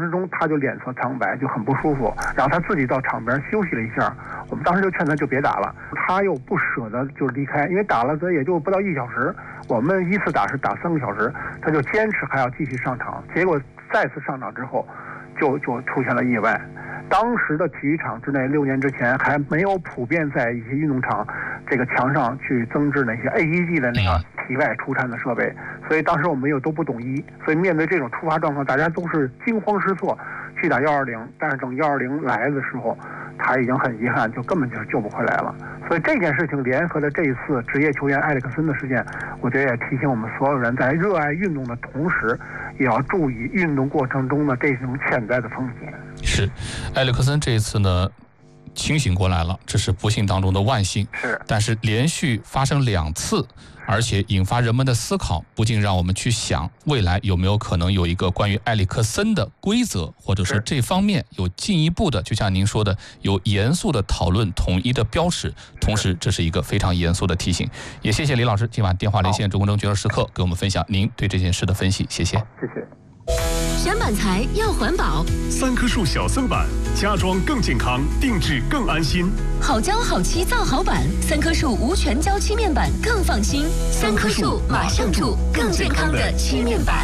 之中他就脸色苍白，就很不舒服，然后他自己到场边休息了一下，我们当时就劝他就别打了，他又不舍得就离开，因为打了这也就不到1小时，我们依次打是打3个小时，他就坚持还要继续上场，结果再次上场之后就出现了意外。当时的体育场之内，6年之前还没有普遍在一些运动场这个墙上去增置那些 AED 的那个体外除颤的设备，所以当时我们又都不懂医，所以面对这种突发状况，大家都是惊慌失措去打120，但是等120来的时候，他已经很遗憾，就根本就救不回来了。所以这件事情联合的这一次职业球员埃里克森的事件，我觉得也提醒我们所有人在热爱运动的同时，也要注意运动过程中的这种潜在的风险。 是，埃里克森这一次呢清醒过来了，这是不幸当中的万幸。 是， 但是连续发生2次，而且引发人们的思考，不禁让我们去想，未来有没有可能有一个关于埃里克森的规则，或者说这方面有进一步的，就像您说的，有严肃的讨论、统一的标尺。同时，这是一个非常严肃的提醒。也谢谢李老师今晚电话连线中国中决胜时刻给我们分享您对这件事的分析，谢谢。 谢谢。 选板材要环保 ，3棵树小森板，家装更健康，定制更安心。 好胶好漆造好板，3棵树无全胶漆面板更放心。3棵树马上住更健康的漆面板。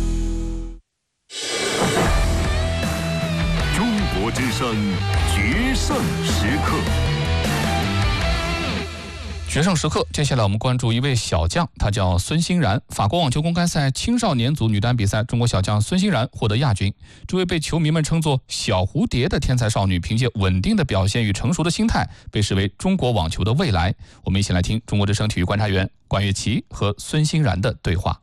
中国之声决胜时刻。 决胜时刻，接下来我们关注一位小将，他叫孙欣然。法国网球公开赛青少年组女单比赛，中国小将孙欣然获得亚军。这位被球迷们称作小蝴蝶的天才少女，凭借稳定的表现与成熟的心态，被视为中国网球的未来。我们一起来听中国之声体育观察员管乐琪和孙欣然的对话。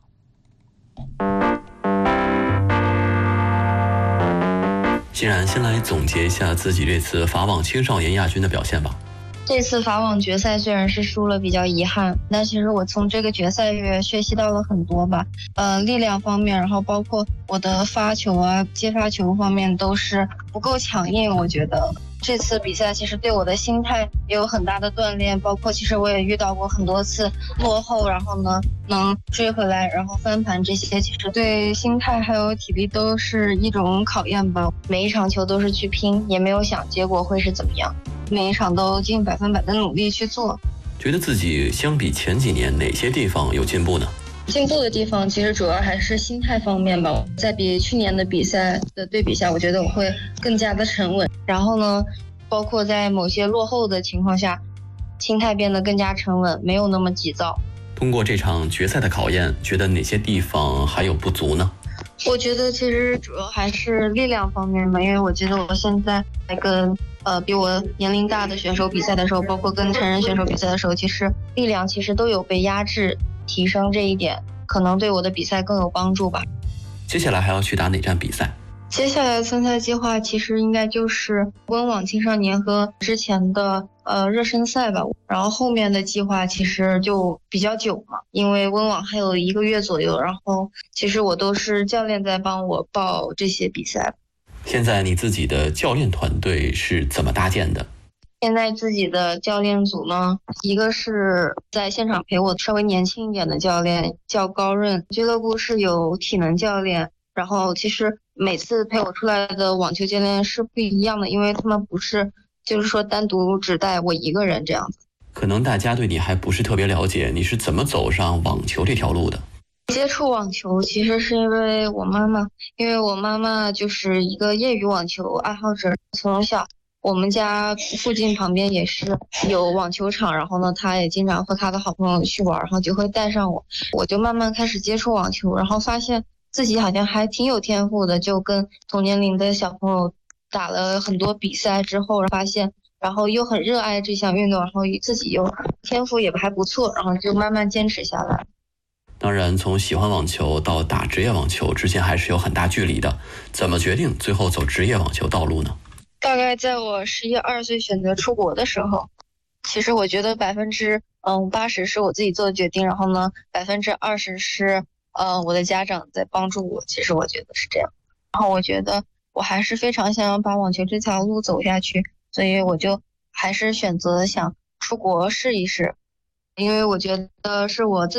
欣然，先来总结一下自己这次法网青少年亚军的表现吧。 这次法网决赛虽然是输了，比较遗憾，但其实我从这个决赛也学习到了很多吧。力量方面，然后包括我的发球啊、接发球方面都是不够强硬。我觉得这次比赛其实对我的心态也有很大的锻炼，包括其实我也遇到过很多次落后，然后呢能追回来，然后翻盘，这些其实对心态还有体力都是一种考验吧。每一场球都是去拼，也没有想结果会是怎么样。每一场都尽100%的努力去做。 觉得自己相比前几年哪些地方有进步呢？ 进步的地方其实主要还是心态方面吧。在比去年的比赛的对比下，我觉得我会更加的沉稳。然后呢，包括在某些落后的情况下，心态变得更加沉稳，没有那么急躁。 通过这场决赛的考验，觉得哪些地方还有不足呢？ 我觉得其实主要还是力量方面吧，因为我觉得我现在跟比我年龄大的选手比赛的时候，包括跟成人选手比赛的时候，其实力量其实都有被压制，提升这一点可能对我的比赛更有帮助吧。 接下来还要去打哪站比赛？ 接下来参赛计划其实应该就是温网青少年和之前的热身赛吧，然后后面的计划其实就比较久嘛，因为温网还有1个月左右，然后其实我都是教练在帮我报这些比赛。 现在你自己的教练团队是怎么搭建的？ 现在自己的教练组呢，一个是在现场陪我稍微年轻一点的教练叫高润，俱乐部是有体能教练，然后其实每次陪我出来的网球教练是不一样的，因为他们不是就是说单独只带我一个人这样子。 可能大家对你还不是特别了解，你是怎么走上网球这条路的？ 接触网球其实是因为我妈妈就是一个业余网球爱好者，从小我们家附近旁边也是有网球场，然后呢她也经常和她的好朋友去玩，然后就会带上我，我就慢慢开始接触网球，然后发现自己好像还挺有天赋的，就跟同年龄的小朋友打了很多比赛之后发现，然后又很热爱这项运动，然后自己又天赋也还不错，然后就慢慢坚持下来。 当然，从喜欢网球到打职业网球之间还是有很大距离的。怎么决定最后走职业网球道路呢？ 大概在我11、12岁选择出国的时候，其实我觉得80%是我自己做的决定，然后呢20%是我的家长在帮助我，其实我觉得是这样。然后我觉得我还是非常想要把网球这条路走下去，所以我就还是选择想出国试一试，因为我觉得是我自